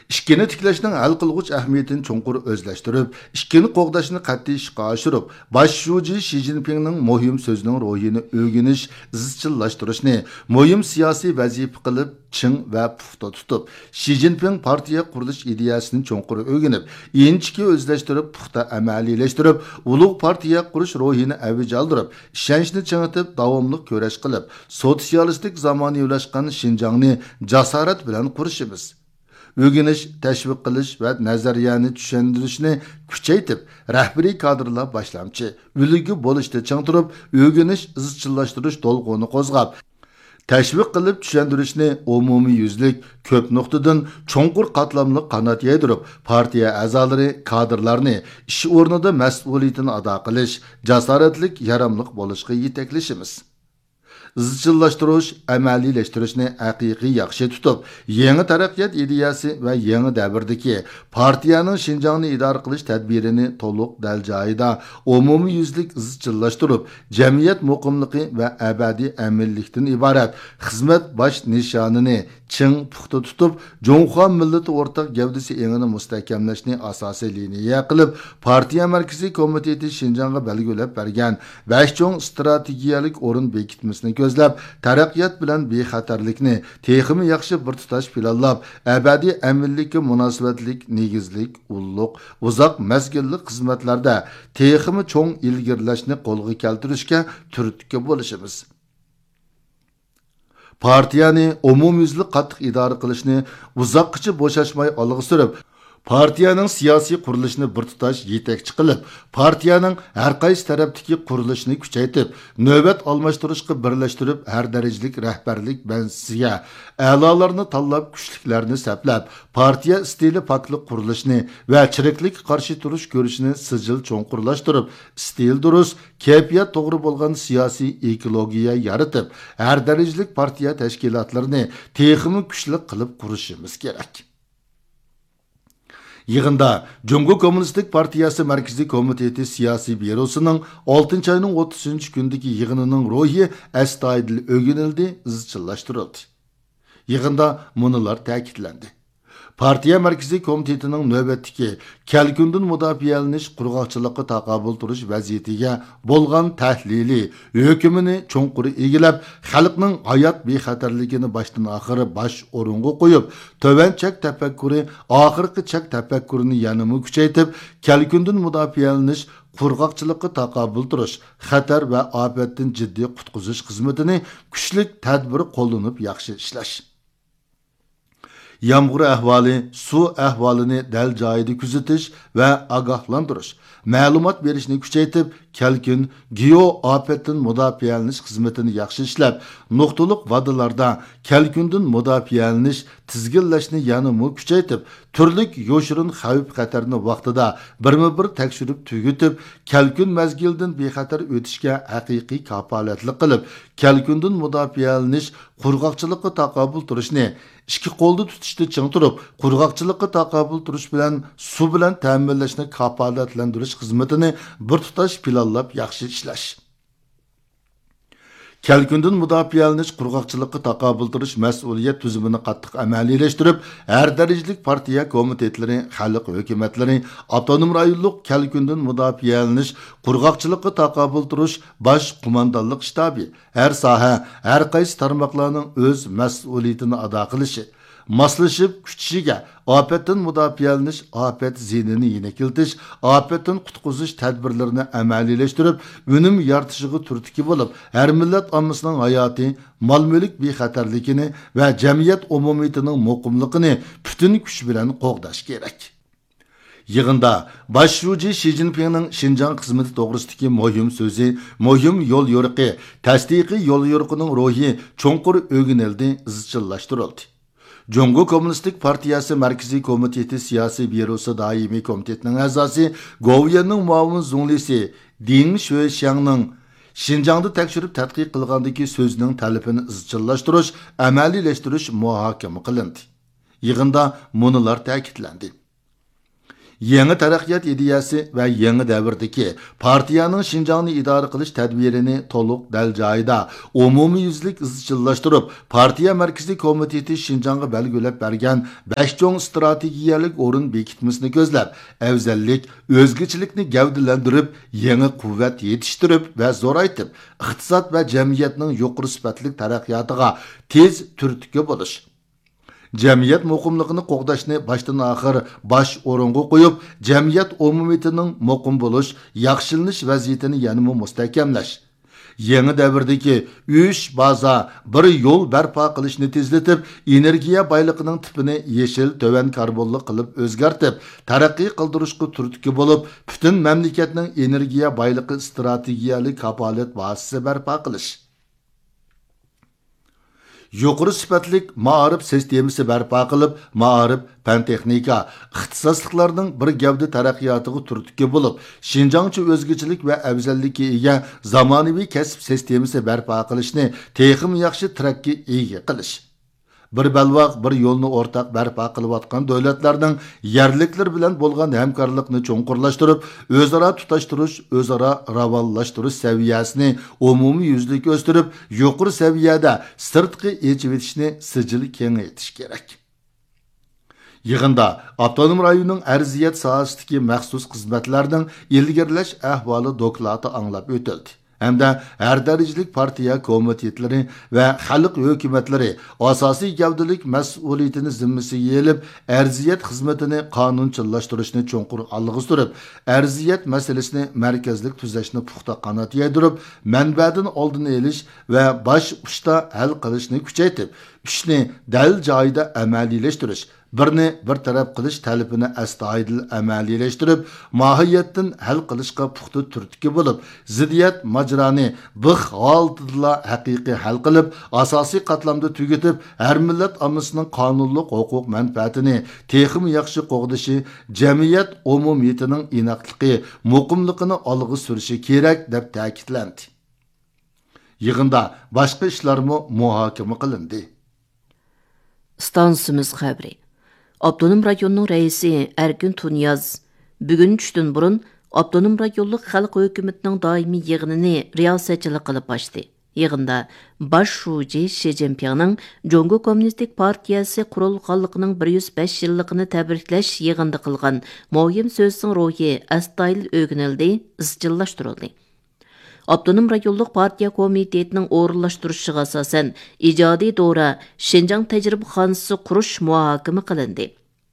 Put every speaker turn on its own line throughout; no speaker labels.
İşkini tiklashning hal qilg'uch ahamiyatini cho'nqur o'zlashtirib, ishkini qo'g'dashni qat'iy ishga oshirib, bosh shuji Shi Jinpingning muhim so'zining ruhini o'rganish, izchillashtirishni muhim siyosiy vazifa qilib, ching va puxta tutib, Shi Jinping partiya qurilish ideyasini cho'nqur o'rganib, inchki o'zlashtirib, puxta amaliylashtirib, ulug' partiya qurish ruhini avj oldirib, ishonchni chingitib, davomli kurash qilib, sotsialistik zamonaviylashgan Xinjiangni jasorat bilan qurishimiz. O'rganish, tashviq qilish va nazariyani tushuntirishni kuchaytirib, rahbariy kadrlar boshlamchi, ulgu bo'lishda ching turib, o'rganish, izchillashtirish to'lg'ini qo'zg'ab, tashviq qilib tushuntirishni umumiy yuzlik ko'p nuqtadan cho'nqur qatlamli qanot yaydirib, partiya a'zolari, kadrlarni ish o'rnida mas'uliyatini ado qilish, jasoratlik, yaramliq bo'lishga yetaklashimiz. izchillashtirish, amaliyleştirishni haqiqiy yaxshi tutib, yangi taraqqiyot ideyasi va yangi davrdagi partiyaning Xinjiangni idora qilish tadbirini to'liq dal joyida umumiy yuzlik izchillashtirib, jamiyat muqimligi va abadiy aminlikdan iborat xizmat bosh nishonini ching puxta tutib, Jonghua millati o'rtaq gavdasi engini mustahkamlashni asosiy liniya qilib, partiya markaziy komiteti Xinjiangga belgilab bergan 5 cho'ng strategiyalik o'rin bekitmasini ko'zlab, taraqqiyot bilan bexatarlikni texmi yaxshi bir tutash planlab, abadiy aminlikka munosabatlik, negizlik, ulluq, uzoq mazgilli xizmatlarda texmi cho'ng ilgirlashni qo'lga keltirishga turtki bo'lishimiz. Partiyani umumyuzli qattiq idora qilishni uzoqqacha bo'shashmay olg'a surib, partiyaning siyosiy qurilishini bir tutash yetakchi qilib, partiyaning har qaysi tarafdagi qurilishini kuchaytirib, navbat almashtirishga birlashtirib, har darajalik rahbarlik bansiga a'lolarni tanlab, kuchliklarni saplab, partiya stili poklik qurilishini va chiriklik qarshi turish ko'rishini sijil cho'nqurlashtirib, stil durust, kayfiyat to'g'ri bo'lgan siyosiy ekologiya yaratib, har darajalik partiya tashkilotlarini texmi kuchli qilib qurishimiz kerak. Yig'inda Jungo Kommunistik Partiyasi Markaziy komiteti siyosiy byurosining 6-oyning 30-kundagi yig'inining ro'yi astoydil o'rganildi, izchillashtirildi. Yig'inda munolar ta'kidlandi. Partiya Markaziy komitetining navbatdagi kelkundan mudofialanish qurg'oqchilikqa taqobil turish vaziyatiga bo'lgan tahlili hukmini cho'nqur egilab, xalqning hayot bexatarligini boshdan oxiri bosh o'ringa qo'yib, tovan chak tafakkuri, oxirgi chak tafakkurini yanada kuchaytirib, kelkundan mudofialanish qurg'oqchilikqa taqobil turish, xatar va ofatdan jiddiy qutqizish xizmatini kuchli tadbir qo'llanib yaxshi ishlash. Yağmur ahvoli, su ahvolini dal joyida kuzatish va ogohlantirish, ma'lumot berishni kuchaytirib, kelkun geo ofatdan mudofialanish xizmatini yaxshi ishlab, nuqtaliq va'dalarda kelkundan mudofialanish tizginlashni yanada kuchaytirib, turlik yoshirin xavf xatarni vaqtida birma-bir tekshirib tugutib, kelkun mazgildan bexatar o'tishga haqiqiy kafolatlik qilib, kelkundan mudofialanish qurg'oqchilikqa taqobil turishni ikki qo'lda tutishda ching turib, qurg'oqchilikqa taqobil turish bilan suv bilan ta'minlashni kafolatlantirish xizmatini bir tutash planlab yaxshi ishlash. Kelkundan mudofialanish qurg'oqchilikqa taqobil turish mas'uliyat tuzumini qattiq amaliyleştirib, har darajalik partiya komitetlari, xalq hukumatlari, avtonom rayonlik kelkundan mudofialanish qurg'oqchilikqa taqobil turish bosh qo'mondonlik shtabi har soha, har qaysi tarmoqlarning o'z mas'uliyatini ado qilishi, moslashib kuchishiga, ofatdan mudofialanish, ofat zinini yenekiltish, ofatdan qutqizish tadbirlarini amaliyleştirib, unum yaratishiga turtki bo'lib, har millat ommasining hayoti, mol-mulk bexatarligini va jamiyat umumiyatining muqimligini butun kuch bilan qo'g'dash kerak. Yig'inda bosh shuji Shi Jinpingning Xinjiang xizmati to'g'risidagi muhim so'zi, muhim yo'l yo'riqi, tasdiqiy yo'l yo'riqining ro'yi cho'nqur o'rganildi, izchillashtirildi. Jungo Kommunistik Partiyasi Markaziy komiteti siyosiy byurosi doimiy komitetining a'zosi, Goviyanning muavin zunglisi Ding Shuishangning Xinjiangda tekshirib tadqiq qilgandagi so'zining talabini izchillashtirish, amaliylashtirish muhokama qilindi. Yig'inda munolar ta'kidlandi. Yangi taraqqiyot ideyasi va yangi davrdagi partiyaning Şinjanni idora qilish tadbirini to'liq dal joyida umumiy yuzlik izchillashtirib, partiya markaziy komiteti Şinjanga belgilab bergan 5 cho'ng strategiyalik o'rin bekitmasini ko'zlab, afzallik, o'zgachilikni gavdalantirib, yangi quvvat yetishtirib va zo'raytib, iqtisod va jamiyatning yuqori sifatli taraqqiyotiga tez turtki bo'lish. Jamiyat muqimligini qo'g'dashni boshdan oxir bosh o'ringa qo'yib, jamiyat umumiyatining muqim bo'lish, yaxshilanish vaziyatini yanada mustahkamlash. Yangi davrdagi 3 baza bir yo'l barpo qilishni tezlatib, energiya boyligining tipini yeshil, to'van karbonli qilib o'zgartib, taraqqiy qildirishga turtki bo'lib, butun mamlakatning energiya boyligi strategiyalik kafolat vositasi barpo qilish. Yuqori sifatlik ma'arif sistemasi barpo qilib, ma'arif, fan texnika, ixtisosliklarning bir gavda taraqqiyotiga turtki bo'lib, Şinjancha o'zgachilik va afzallikka ega zamonaviy kasb sistemasi barpo qilishni texim yaxshi trakka ega qilish. Bir balvoq bir yo'lni o'rtaq barpo qilayotgan davlatlarning yerliklar bilan bo'lgan hamkorlikni cho'nqurlashtirib, o'zaro tutashtirish, o'zaro ravonlashtirish saviyasini umumiy yuzlik o'stirib, yuqori saviyada sirtqi echivitishni sijil kengaytirish kerak. Yig'inda avtonom rayonning arziyat sohasidagi maxsus xizmatlarning ilgirlash ahvoli doklati anglab o'tildi. Hamda har darajalik partiya komitetlari va xalq hukumatlari asosiy gavdalik mas'uliyatini zimmasiga elib, arziyat xizmatini qonunchillashtirishni cho'nqur olg'a surib, arziyat masalasini markazlik tuzashni puxta qanot yedirib, manbadan oldini olish va bosh ushda hal qilishni kuchaytirib, ishni dal joyida amaliylashtirish, birni bir taraf qilish talabini astoydil amaliylashtirib, mohiyatdan hal qilishga puxta turtki bo'lib, ziddiyat majroni bir holatda haqiqiy hal qilib, asosiy qatlamda tugatib, har millat ommasining qonunliq huquq manfaatini texim yaxshi qo'g'dishi, jamiyat umumiyatining inoqligi, muqimligini olg'a surishi kerak deb ta'kidlandi. Yig'inda boshqa ishlarmo muhokama qilindi.
Stansimiz xabari. Abdunum rayonunun reisi Erkin Tunyaz bugun tushdan burun Abdunum rayonluq xalq hökumətinin daimi yığınını riyasətçilik qılıb açdı. Yığında baş şuji Xi Jinping'nin Jongo Kommunistik Partiyası qurulğanlığının 105 yıllıqını təbriklash yığında qılğan muhim sözün ruhi astoydil ögünildi, izchillashtirildi. Abdunum rayonluq partiya komitetinin o'rinlashtirishiga asosan ijodiy dora Şinjan tajribaxonasi qurish muhokama qilindi.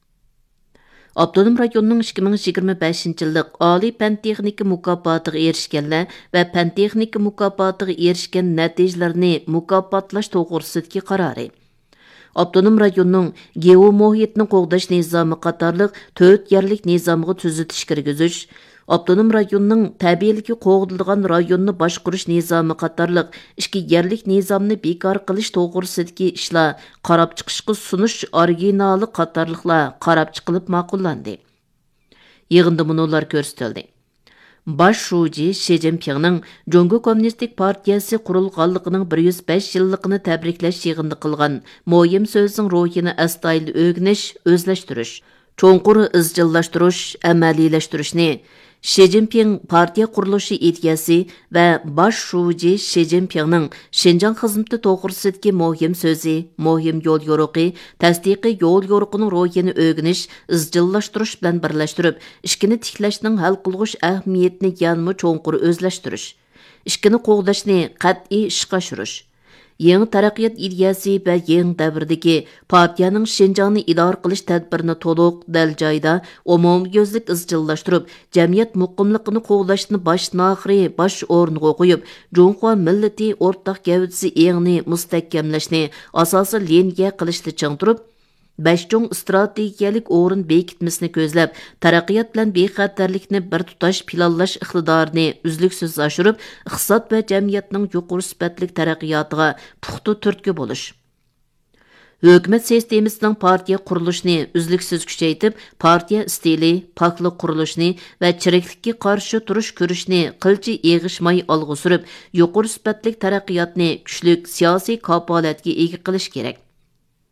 Abdunum rayonunun 2025 yillik oliy fan texnika mukofotiga erishganlar va fan texnika mukofotiga erishgan natijalarni mukofotlash to'g'risidagi qarori. Abdunum rayonunun geomuhitni qo'g'dash nizomi qatorliq 4 yerlik nizomga tuzitish kirgizish, Abdunum rayonunun tabiiyligi qo'g'dilgan rayonni boshqarish nizomi qatorliq 2 yerlik nizomni bekor qilish to'g'risidagi ishlar qarab chiqishga sunish originali qatorliqlar qarab chiqilib ma'qullandi. Yig'inda munolar ko'rsatildi. Baş şuji Xi Jinping'nin Jongo Kommunistik Partiyası qurulğanlığının 105 yıllıqını təbriklash yig'inda qilgan muhim so'zning ruhini astoydil o'rganish, o'zlashtirish, cho'nqur izchillashtirish, amaliylashtirish Xi Jinping partiya qurilishi ideyasi va baş şuji Xi Jinping'ning Şinjan xizmati to'g'risidagi muhim so'zi, muhim yo'l yo'riqi, tasdiqiy yo'l yo'riqining ruhini o'rganish, izchillashtirish bilan birlashtirib, ishkini tiklashning hal qilg'ish ahamiyatini yanmi cho'nqur o'zlashtirish, ishkini qo'g'dashni qat'iy ishga oshirish. Yeni taraqqiyot ideyasi va yeni davrdagi partiyaning Şinjanni idora qilish tadbirini to'liq dal joyida umumyuzlik izchillashtirib, jamiyat muqimligini qo'g'dashni boshdan-oxiri bosh o'rniga qo'yib, Jongo millati o'rtaq gavdasi engni mustahkamlashni asosiy liniya qilishni ching turib, 5 cho'ng strategiyalik o'rin bekitmasini ko'zlab, taraqqiyot bilan bexatarlikni bir tutash planlash iqtidorini uzluksiz oshirib, iqtisod va jamiyatning yuqori sifatli taraqqiyotiga puxta turtki bo'lish. Hökumət sistemasining partiya qurilishini uzluksiz kuchaytirib, partiya stili, poklik qurilishini va chiriklikka qarshi turish ko'rishni qilchi eg'ishmay olg'a surib, yuqori sifatli taraqqiyotni kuchli siyosiy kafolatga ega qilish kerak.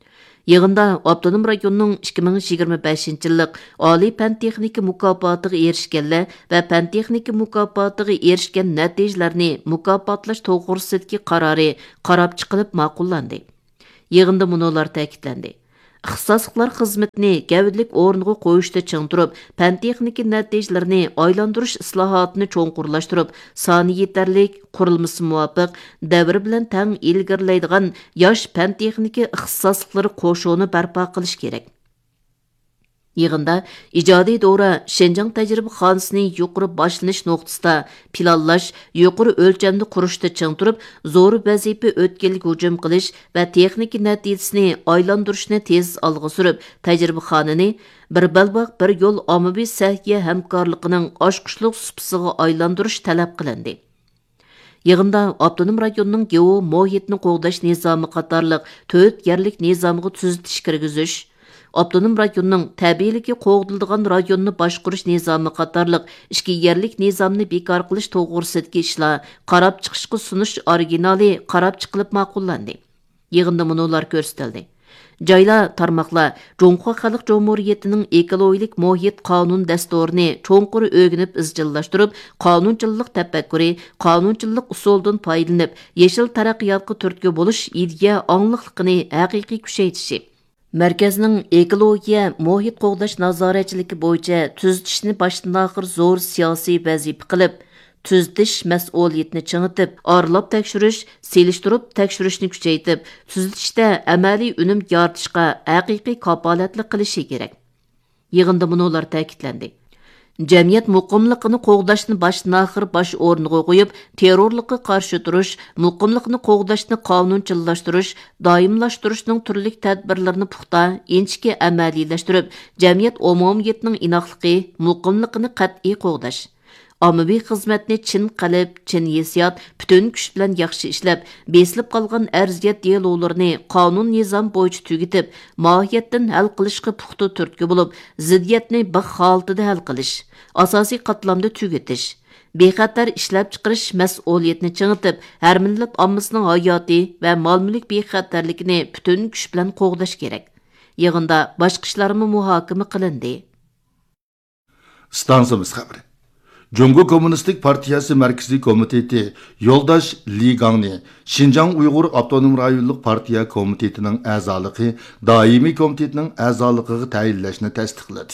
Yığında Abdunum rayonunun 2025 yıllık Ali Pen Texnika mukofotiga erishganlar va Pen Texnika mukofotiga erishgan natijalarni mukofotlash to'g'risidagi qarori qarab chiqilib ma'qullandi. Yığında munolar ta'kidlandi. İxtisosliklar xizmatini gavdlik o'rniga qo'yishda ching turib, Pen Texnika natijalarini aylandirish islohotini cho'nqurlashtirib, soni yetarlik, qurilmasi muvofiq, davr bilan tang ilgirlaydigan yosh Pen Texnika ixtisosliklari qo'shuvini barpo qilish kerak. Yığında ijodiy davra Şenjang tajribaxonasini yuqori boshlanish nuqtasida planlash, yuqori o'lchamda qurishda ching turib, zo'r vazifa o'tganlik hujum qilish va texnika natijasini aylantirishni tez olg'a surib, tajribaxonani bir balbaq bir yo'l ommaviy sahya hamkorligining oshqushliq supasiga aylantirish talab qilindi. Yığında Abdunum rayonining geo muhitni qo'g'dash nizomi qatorliq 4 yerlik nizomga tuzitish kirgizish, Abdunum rayonining tabiiyligi qo'g'dildigan rayonni boshqarish nizomi qatorliq 2 yerlik nizomni bekor qilish to'g'risidagi ishlar qarab chiqishga sunish originali qarab chiqilib ma'qullandi. Yig'inda munolar ko'rsatildi. Joylar tarmoqlar Jonqo Xalq Jumhuriyatining ekologik muhit qonun dasturini cho'nqur o'rganib izchillashtirib, qonunchilik tafakkuri, qonunchilik usulidan foydalanib, yashil taraqqiyotga turtki bo'lish ideya angliqligini haqiqiy kuchaytirishi. Merkezning ekologiya, muhit qo'g'dash nazoratchiligi bo'yicha tuzitishni boshdan oxir zo'r siyosiy vazifa qilib, tuzitish mas'uliyatini chingitib, orlab tekshirish, selishtirib tekshirishni kuchaytirib, tuzitishda amaliy unum yaratishga haqiqiy kapolatlik qilishi kerak. Yig'inda bular ta'kidlandi. Jamiyat muqimliqini qo'g'dashni boshdan oxir bosh o'rniga qo'yib, terrorlikqa qarshi turish, muqimliqni qo'g'dashni qonunchilashtirish, doimlashtirishning turli tadbirlarini puxta, inchki amaliylashtirib, jamiyat umumiyatining inoqligi, muqimliqini qat'iy qo'g'dash. Ommaviy xizmatni chin qalb, chin hissiyot, butun kuch bilan yaxshi ishlab, besilib qolgan arziyat dialoglarini qonun nizom bo'yicha tugatib, mohiyatdan hal qilishga puxta turtki bo'lib, ziddiyatni bir holatda hal qilish, asosiy qatlamda tugatish, bexatar ishlab chiqarish mas'uliyatini chingitib, har millat ommasining hayoti va mol-mulk bexatarligini butun kuch bilan qo'g'dash kerak. Yig'inda boshqa ishlarmi muhokama qilindi.
Stansimiz xabari. Jungo Kommunistik Partiyasi Markaziy Komiteti Yoldaş Li Gangni Şinjan Uyghur Avtonom Rayonluq Partiya Komitetining a'zoligi doimiy komitetining a'zoligiga tayinlashni tasdiqladi.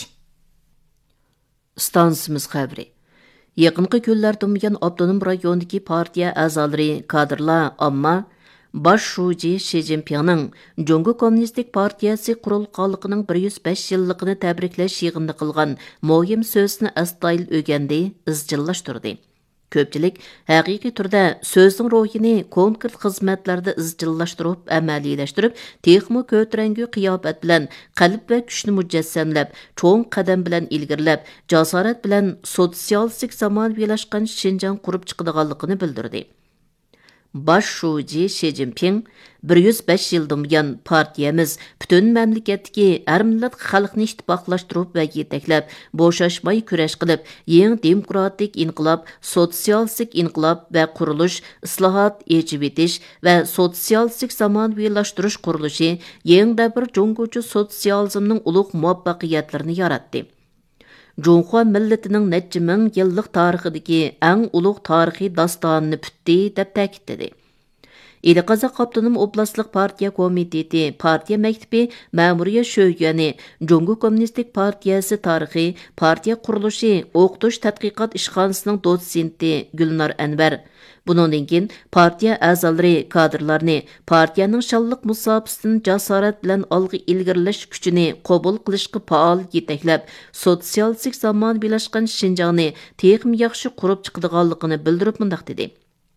Stansimiz xabari. Yaqinqi kunlarda bo'lgan Avtonom rayondagi partiya a'zolari, kadrlar, ammo Baş Şuji Xi Jinpingning Jungo Kommunistik Partiyasi qurilganligining 105 yilligini tabriklash yig'inida qilgan muhim so'zni astoydil o'rgandi, izchillashtirdi. Ko'pchilik haqiqiy turda so'zning ruhini konkret xizmatlarda izchillashtirib, amaliylashtirib, texmo ko'tarangi qiyofat bilan qalb va kuchni mujassamlab, cho'ng qadam bilan ilgirlab, jasorat bilan sotsialistik zamonaviylashgan Xinjiang qurib chiqadiganligini bildirdi. Baş Şuji Xi Jinping 105 yildan buyon partiyamiz butun mamlakatdagi har millat xalqni ittifoqlashtirib va yetaklab, bo'shashmay kurash qilib, yangi demokratik inqilob, sotsialistik inqilob va qurilish, islohot, yechib etish va sotsialistik zamonaviylashtirish qurilishi yangi davr Jungocha sotsializmning ulug' muvaffaqiyatlarini yaratdi. Junxo millatining necha ming yillik tarixidagi eng ulug' tarixiy dostonni putdi deb ta'kidladi. Eliqazaq Avtonom oblastlik partiya komiteti, partiya maktabi ma'muriyat sho'yani, Jungo Kommunistik Partiyasi tarixi, partiya qurilishi, o'qitish tadqiqot ishxonasining dotsenti Gulnor Anvar. Bundan keyin partiya a'zolari, kadrlarni partiyaning shonliq musobaqasidan jasorat bilan olg'a ilgirlash kuchini qabul qilishga faol yetaklab, sotsialistik zamon bilashgan Xinjiangni texim yaxshi qurib chiqadiganligini bildirib mundaq dedi.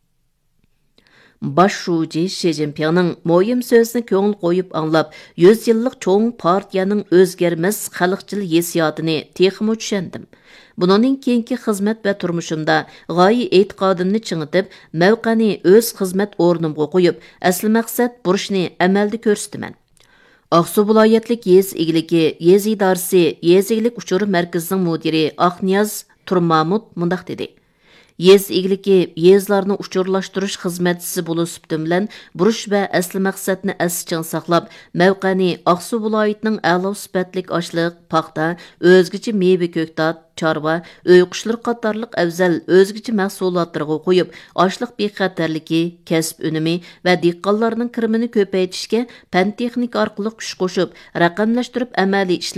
Baş Şuji Xi Jinpingning muhim so'zini ko'ngil qo'yib anglab, 100 yillik cho'ng partiyaning o'zgarmas xalqchil hissiyotini texmo tushundim. Bundan keyingi xizmat va turmushimda g'oya e'tiqodimni chingitib, mavqani o'z xizmat o'rnimga qo'yib, asl maqsad burishni amalda ko'rsataman. Aqsu viloyatlik yez egiligi, yez idorasi, yez egilik uchur markazining mudiri Aqniyaz Turmamut mundaq dedi. Yez egiliki yezlarni uçurlaştırış xizmetçisi bolusuptun bilan buruş va asli maqsadni aschiq saqlab, mavqani Aqsu viloyatining a'lo sifatlik oshliq, paxta, o'zgacha meva ko'ktat, chorva, uy quşlari qatorliq afzal o'zgacha mahsulotlarga qo'yib, oshliq bexatarligi, kasb unumi va dehqonlarning kirimini ko'paytirishga fan texnika orqali kuch qo'shib, raqamlashtirib amaliy